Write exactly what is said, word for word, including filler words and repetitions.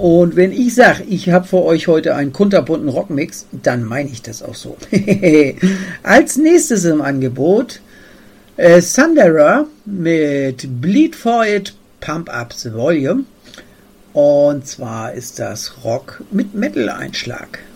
Und wenn ich sage, ich habe für euch heute einen kunterbunten Rockmix, dann meine ich das auch so. Als nächstes im Angebot äh, Thunderer mit Bleed For It, Pump Up the Volume. Und zwar ist das Rock mit Metal-Einschlag.